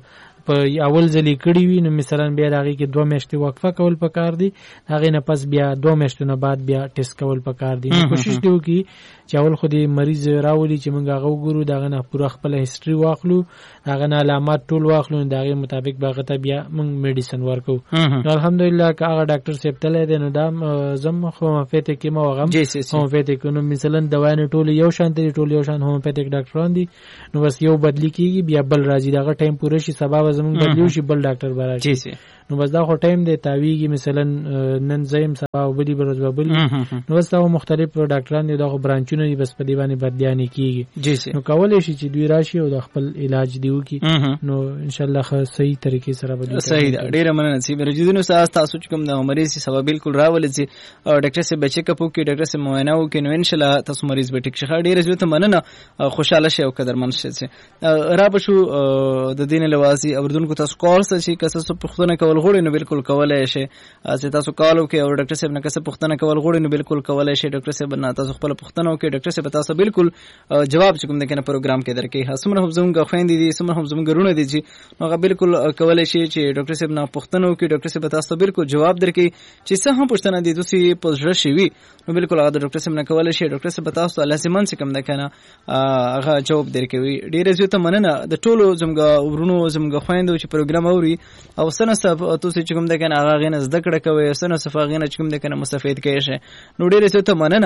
په اول ځلې کړي وي نو مثلا بیا د هغې کې دوه میاشتې وقفه کول پکار دي، هغې نه پس بیا دوه میاشتو نه بعد بیا ټیسټ کول پکار دي. کوشش دې وکړي چې اول خو دې مریض راولي چې موږ هغه وګورو، د هغه نه پوره خپله هسټري واخلو، د هغه نه علامات ټول واخلو، نو د هغې مطابق به هغه ته بیا موږ میډیسن ورکوو. نو الحمدلله که هغه ډاکټر صاحب تللی دی نو دا زم هومیوپیتیک کې ما هغه هومیوپیتیک نو مثلا دوايانې ټولې یو شان دي، ټول یو شان هومیوپیتیک ډاکټران دي، نو بس یو بدلی کېږي بیا بل راځي، د هغه ټایم پوره شي سبا به زموږ بدلیو شي بل ډاکټر به راشي. نو بس دا خو ټایم دی تاویږي، مثلا نن زیم سبا او بلي به ورځ به بلي، نو بس دا مختلف ډاکټران دي، دا خو برانچونه دي، بس په دې باندې بدلیانې کېږي. نو کولی شي چې دوی راشي او د خپل علاج دی وکړي، نو انشاءالله ښه صحیح طریقې سره به صحیح ده. ډېره مننه چې رجیدونو استاد تاسو چې کوم د مریض سبا بالکل راولې چې ډاکټر صاحب چیک اپ وکړي، ډاکټر صاحب معاینه وکړي، نو انشاءالله تاسو مریض به ټیک شي. ډېره زیاته مننه، خوشاله شئ او قدرمن شئ. را به شو د دین لوازي اوردونکو تاسو کال سره چې کسه څه پوښتنه کول غواړئ نو بالکل کولای شئ. چې تاسو کال وکړئ او ډاکټر صاحب نه کسه پوښتنه کول غواړئ نو بالکل کولای شئ. ډاکټر صاحب نه تاسو خپل پوښتنه وکړئ، ډاکټر صاحب تاسو بالکل جواب چې کوم د کنه پروګرام کې درکې. هڅمره هم زموږ خويندې دي، سمره هم زموږ ګرونه دي چې هغه بالکل کولای شي چې ډاکټر صاحب نه پوښتنه وکړي، ډاکټر صاحب تاسو بالکل جواب درکې. چې څه هم پوښتنه دي دوی په ژړه شي وي نو بالکل هغه ډاکټر صاحب نه کولای شي، ډاکټر صاحب تاسو لازمان څه کوم د کنه هغه جواب درکوي. ډیره زیاته مننه د ټولو زموږ ورونو زموږ خويندو چې پروګرام اوري او سنه صاحب تاسو چې کوم د کنه هغه غنه زده کړه کوي، سنه صاحب غنه چې کوم د کنه مستفید کیږي. نو ډیره زیاته مننه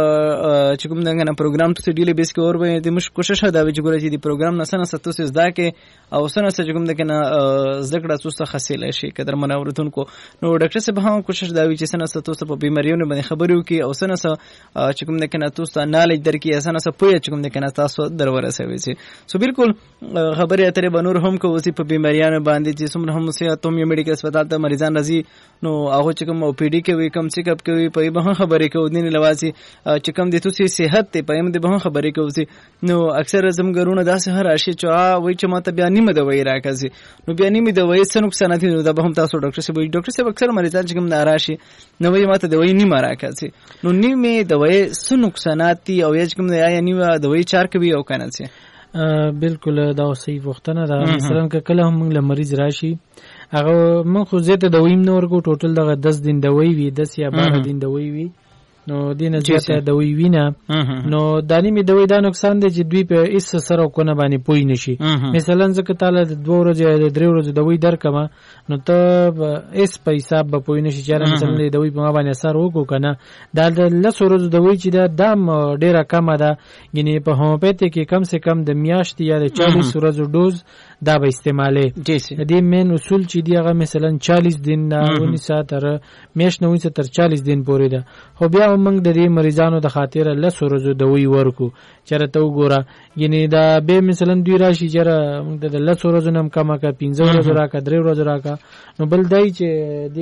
چې کوم د کنه پروګرام تاسو ډیلی بیس کې اور به د مش کوشش دا وی چې ګورئ چې د پروګرام نه سنه تاسو زده کې او سنه چې کوم د کنه زده کړه تاسو حاصل شي قدر منورتونکو. نو ډاکټر صاحب هم کوشش دا وی چې سنه تاسو په بیماریونو باندې خبرې وکړي او سنه چې کوم د کنه تاسو نالج درکې، سنه پوهه چې کوم د کنه تاسو درورسوي شي. سو بالکل خبرې اترې بنور هم کوي په بیماریانو باندې چې څومره هم صحت هم میډیکل هسپتال ته مریضان راځي نو هغه چې کوم او پی ډی کوي، کم چیک اپ کوي، په به خبرې کوي دین لوازي چې کوم د توسي صحت ته په دې به خبرې کوي. نو اکثر زم ګرونه داسې هر راشي چې وای چې ماته بیا نیمه دوايي راکځي، نو بیا نیمه دوايي څه نقصانات دي دا به هم تاسو ډاکټر صاحب ډاکټر صاحب اکثر مریضان چې کوم ناراشي نو وای ماته دوايي نیمه راکځي، نو نیمه دوايي څه نقصانات دي او یا کوم یا نیمه دوايي چار کوي او کنه سي. بالکل دا صحیح وختونه دا مثلا کله هم له مریض راشي هغه من خو زیاته دوايي نه ورکو، ټوټل دغه دس دین دوايي وي، دس یا بارہ دین دوايي وي، نو دینه زیاته دوايي وینه نو دانی می دوايي دا نقصان دی چې دوی په اس سره کو نه باندې پوي نشي. مثلا ځکه تعالی د دوه ورځې د درې ورځې دوايي درکما نو ته اس په حساب به پوي نشي چې مثلا د دوايي په ما باندې اثر وکړو کنه. دا د لس ورځې دوايي چې دا دام ډیره کمه ده، یعنی په هومیوپیتیک کې کم سے کم د میاشتې یا د چالیس ورځو ډوز دا به استعمالې. د دې مین اصول چې دی هغه مثلا چالیس دن نه ونیسه تر میاشت نه ونیسه تر چالیس دن پورې ده. خو بیا موږ د دې مریضانو د خاطر لس ورځو دوايي ورکو چرته وګوره، یعنی دا به مثلا دوی راشي چر موږ د لس ورځو نم کما کا پنځه ورځو راکا درې ورځو راکا، نو بل دای چې دې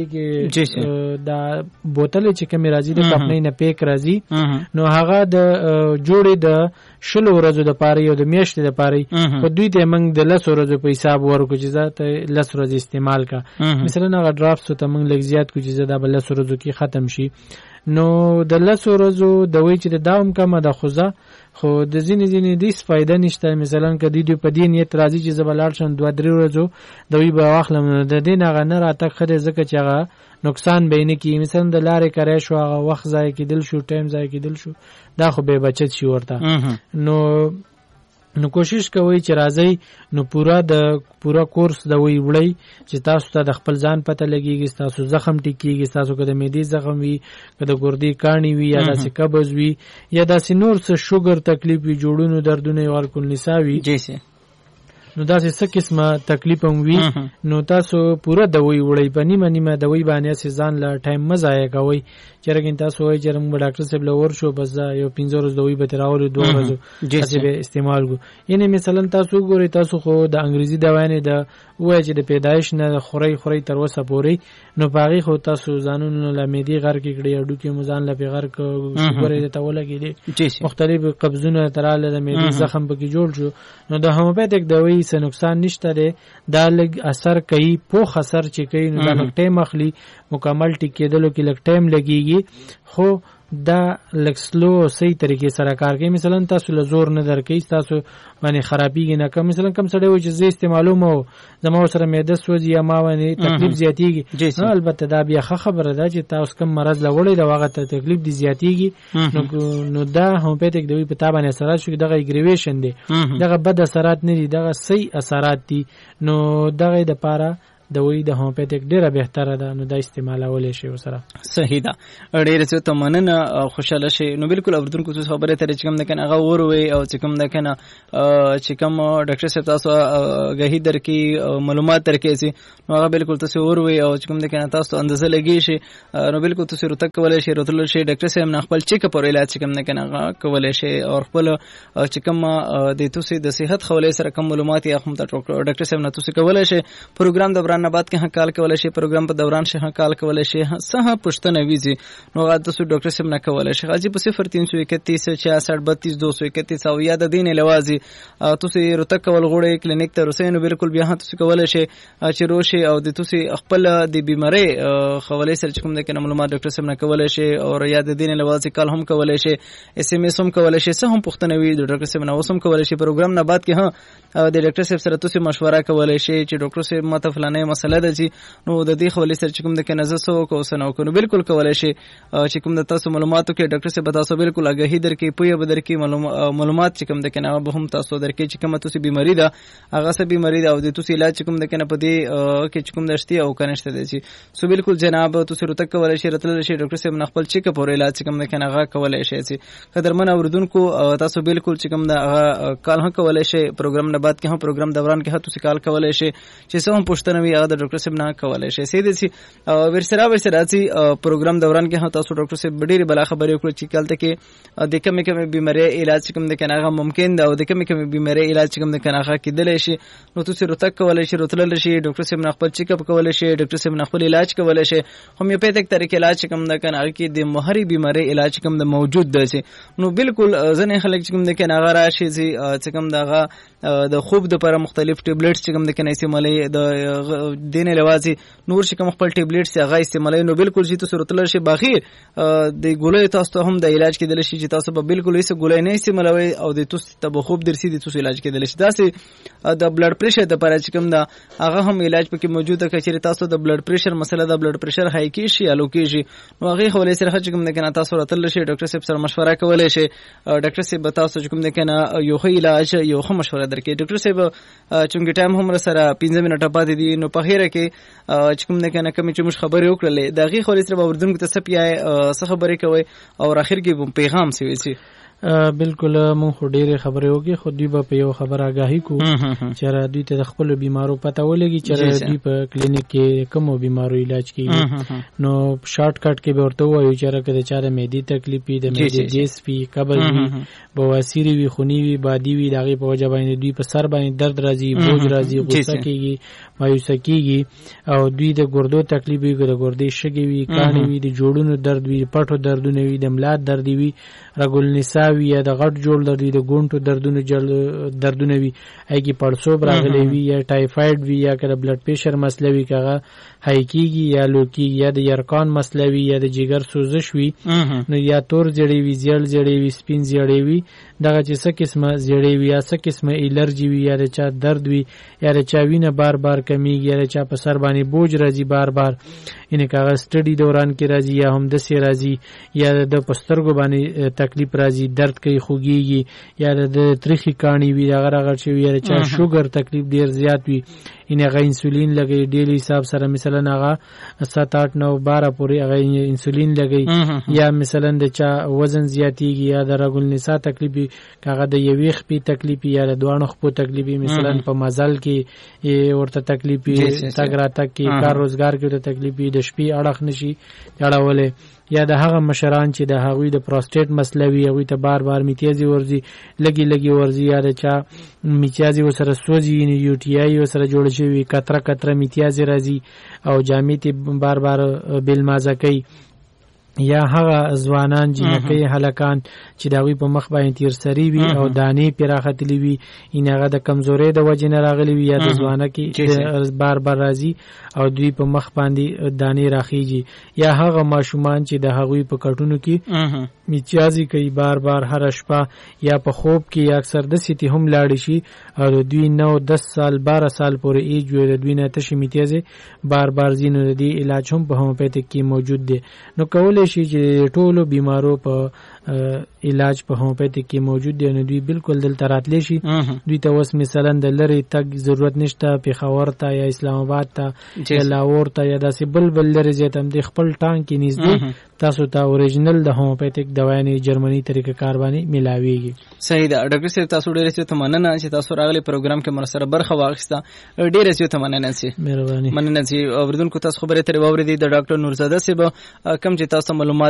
کې دا بوتل چې کوم راځي د کمپنۍ نه پیک راځي نو هغه د جوړې د شلو ورځو د پاره یو د میاشتې د پاره په دوی ته موږ د لس ورځو په حساب ورکو چې ذات لس ورځې استعمال کا. مثلا هغه ډراپس ته موږ لږ زیات کو چې دا بل لس ورځو کې ختم شي. نو د لس ورځو دوايي چې د داوم کمه د خوځه خو د ځینې ځینې د هیڅ فایده نشته. مثلا که دوی په دې نیت راځي چې زه به لاړ شم دوه درې ورځو دوايي به واخلم، د دې نه هغه نه راتګ ښه دی ځکه چې هغه نقصان به نه کړي. مثلا د لارې کری شو، هغه وخت ضایع کېدل شو، ټایم ضایع کېدل شو، دا خو بې بچت شي ورته. نو نو کوشش کوئ چې راځئ نو پورا د پورا کورس دوايي وړئ چې تاسو ته د خپل ځان پته لګیږي، تاسو زخم ټیکيږي، تاسو که د معدې زخم وي، که د ګردې کاڼي وي، یا داسې قبض وي، یا داسې نور څه شوګر تکلیف وي، جوړونو دردونه ورکول نسا وي، نو داسې څه قسمه تکلیف هم وي نو تاسو پوره دوی وړئ په نیمه نیمه دوی باندې ځان له ټایم مه ضایع کوئ چېرې تاسو وایئ چې موږ ډاکټر صاحب له ورشو بس یو پنځه ورځو دوی به ترې راولو دوه ورځو هسې به استعمال کړو یعنې مثلا تاسو وګورئ تاسو خو د انګریزي دوايانې د ووایه چې د پیدایش نه خورئ خورئ تر اوسه پورې نو په هغې خو تاسو ځانونه له معدې غر کې کړئ هډوکي مو ځان له پې غر کړه شوګر یې درته ولګېدې مختلف قبضونه ته راغله د معدې زخم پکې جوړ شو نو د هومیوپیتیک دوایي څه نقصان نشته دی دا لږ اثر کوي پوخ اثر چې کوي نو دا لږ ټایم اخلي مکمل ټیک کېدلو کې لږ ټایم لګېږي خو دا لږ سلو صحیح طریقې سره کار کوي مثلا تاسو له زور نه درکوي تاسو باندې خرابېږي نه که مثلا کم سړی وایي چې زه استعمالوم او زما ورسره معده سوځي یا ما باندې تکلیف زیاتېږي نو البته دا بیا ښه خبره ده چې تاسو کم مرض له وړی د هغه ته تکلیف دې زیاتېږي نو دا هومیوپیتیک دوی په تا باندې اثرات شو دغه اګریویشن دی دغه بد اثرات نه دي دغه صحیح اثرات دي نو دغه دپاره دوی د هومیوپیتیک ډیره بهتره ده نو دا استعمالولی شي ورسره صحیح ده ډیره څه ته مننه خوشاله شي نو بالکل اردوونکو څه خبره ترې چې کوم ده کنه هغه وروي او چې کوم ده کنه چې کوم ډاکټر صاحب تاسو غهي درکې معلومات درکې سي نو هغه بالکل تاسو وروي او چې کوم ده کنه تاسو اندازه لګی شي نو بالکل تاسو رته کولای شي راتلل شي ډاکټر صاحب نه خپل چیک اپ او علاج چې کوم ده کنه کولای شي او خپل چې کوم د تاسو د صحت حواله سره کوم معلومات یا هم ډاکټر صاحب نه تاسو کولای شي پروګرام د نه بعد کې کال کولای شي پروګرام په دوران شي کال کولای شي سه پښتنه ویزي نو غا تاسو ډاکټر صاحب نه کولای شي غاجي په صفر تین سو اکتیس چھیاسٹھ بتیس دو سو اکتیس او یاد دین لوازي تاسو رته کول غوړې کلینیک ته رسېنو بالکل بیا تاسو کولای شي چې روشي او د تاسو خپل د بیماری حواله سره کوم د کنه معلومات ډاکټر صاحب نه کولای شي او یاد دین لوازي کال هم کولای شي اس ام اس هم کولای شي سه هم پښتنه وی د ډاکټر صاحب نه وسم کولای شي پروګرام نه بعد کې ها د ډاکټر صاحب سره تاسو مشوره کولای شي چې ډاکټر صاحب ماته فلانه مسله ده چې نو د دې خولې سره چې کوم د کنه زسو کو سنو کو بالکل کولای شي چې کوم د تاسو معلوماتو کې ډاکټر صاحب تاسو بالکل آگاهی درکې پوهه بدر کې معلومات چې کوم د کنه به هم تاسو درکې چې کوم تاسو بیماری ده هغه سه بیماری ده او د تاسو علاج کوم د کنه په دې کې چې کوم دشتي او کنيشته دي چې سو بالکل جناب تاسو رته کولای شي راتل شي ډاکټر صاحب نخپل چیک اپ او علاج چې کوم د کنه هغه کولای شي چې قدرمن اوردونکو تاسو بالکل چې کوم د هغه کال هم کولای شي پروګرام نه بعد کې هم پروګرام دوران کې تاسو کال کولای شي چې سم پښتنه وي هغه د ډاکټر صاحب نه کولای شي سیده سي ورسره ورسره چې پروګرام دوران کې هم تاسو ډاکټر صاحب ډېری بلا خبرې وکړي چې کالته کې د کومې کومې بیماری علاج کوم د کنه هغه ممکن ده او د کومې کومې بیماری علاج کوم د کنه هغه کېدلی شي نو تاسو رته کولای شي راتلل شي ډاکټر صاحب نه خپل چیک اپ کولای شي ډاکټر صاحب نه خپل علاج کولای شي هومیوپیتیک طریقې علاج کوم د کنه هغه کې د مهري بیماری علاج کوم د موجود ده چې نو بالکل ځنې خلک کوم د کنه هغه راشي چې کوم دغه د خوب د لپاره مختلف ټابلیټس چې کوم د کنه استعمالي د دین لوازي نور چې کوم خپل ټابلیټس هغه استعمالي نو بالکل چې تاسو راتلل شي باخیر د ګولې تاسو هم د علاج کېدل شي چې تاسو به بالکل هیڅ ګولې نه استعمالوي او د تاسو ته خوب درسي د تاسو علاج کېدل شي داسې د بلډ پريشر د لپاره چې کوم دا هغه هم علاج پکې موجود ده چې تاسو د بلډ پريشر مسله د بلډ پريشر هاي کې شي الو کې شي نو هغه خولې سره چې کوم د کنه تاسو راتلل شي ډاکټر صاحب سره مشوره کولای شي ډاکټر صاحب تاسو چې کوم د کنه یو ښه علاج یو ښه مشوره درکې ډاکټر صاحب چونګ ټایم هم سره پنځه منټه پاتې دي نو په خیره کې چې کوم نه کنه کوم چې موږ خبرې وکړلې دا غي خو لسره باوردونکو ته سپیا څه خبرې کوي او اخر کې پیغام سی وي بالکل مون خو ډېرې خبرې وکړې خو دوی به په یو خبر آګاهي کو چې دوی ته د خپل بیمارو پته ولګي چې دوی په کلینیک کې کوم بیمارو علاج کوي نو شارټ کټ کې به ورته وایو چې راکه د چاره معدې تکلیف وي د معدې گیس وي قبض وي بواسیر وي خونی وي بادي وي دغه په وجه باندې دوی په سر باندې درد راځي بوج راځي غوسه کیږي مایوسه کیږي او دوی د ګردو تکلیف وي د ګردې شګي وي کانې وي د جوړونو درد وي پټو دردونه وي د ملا درد وي رګل نساء وي یا د غټ جوړ درد وي د ګونټو دردونه جل دردونه وي هغه پړسوب راغلي وي یا ټایفاید وي یا کله بلډ پريشر مسله وي کغه هاي کیږي یا لوکی یا د یرکان مسله وي یا د جګر سوزش وي نو یا تور جړې وي زیړ جړې وي سپین جړې وي دغه چې څه قسمه زیړې وي یا څه قسمه الرجی وي یا د چا درد وي یا د چا وینه بار بار کمیږي یا د چا په سر باندې بوج راځي بار بار ان کاغه سټډي دوران کې راځي یا هم د سي راځي یا د پسترګو باندې تکلیف راځي درد کوي خوږيږي یا د تریخي کانی وي هغه هغه چې وي یا چا شوګر تکلیف ډیر زیات وي ان هغه انسولین لګي ډیلی حساب سره مثلا هغه سات آټ نو بارہ پورې هغه انسولین لګي یا مثلا د چا وزن زیاتیږي یا د رګل نسا تکلیفي هغه د یوې خپې تکلیفي یا د دوانو خپو تکلیفي مثلا په مزل کې ورته تکلیفي تګ را تک کې کار روزګار کې ورته تکلیفي د شپې اړخ نشي اړولې یا د هغه مشران چې د هغوی د پروستیټ مسله وي هغوی ته بار بار میتیازي ورځي لګي لګي ورځي یا د چا میتیازي وسره سوځي یو ټي آی وسره جوړ شوی کتره کتره میتیازي راځي او جامې ته بار بار بل مازه کوي یا هغه ځوانان جنکۍ هلکان چې داوی په مخ باندې تیر سری وي او دانې پیراختلی وي ان هغه د کمزورۍ د وجې نه راغلی وي یا د ځوانه کې بار بار راځي او دوی په مخ باندې دانې راخیږي یا هغه ماشومان چې د هغوی په کټونو کې میچازي کوي بار بار هر شپه یا په خوب کې یا اکثر د سیتی هم لاړ شي او دوی نو دس سال بارہ سال پورې ایج وي د دوی نه تشي میتیازي بار بار زینو د علاج هم په هومیوپیتیک کې موجود دي نو کولای شي چې ټولو بیمارو په علاج په هومیوپیتیک کې موجود دي نو دوی بالکل دلته راتلی شي دوی ته اوس مثلا د لری تګ ضرورت نشته پیښور ته یا اسلام آباد ته یا لاهور ته یا داسې بل بل لري زیات هم د خپل ټانک کې نږدې تاسو ته اوریجنل د هومیوپیتیک دوايانې جرمني طریقه کار باندې ملاويږي. صحیح ده ډاکټر صاحب تاسو ډیره څه مننه چې تاسو راغلي پروګرام کې مرسته برخه واخیسته ډیره څه مننه سي مهرباني مننه سي اوریدونکو تاسو خبره ترې واوریدي د ډاکټر نورزاده صاحب کوم چې تاسو معلومات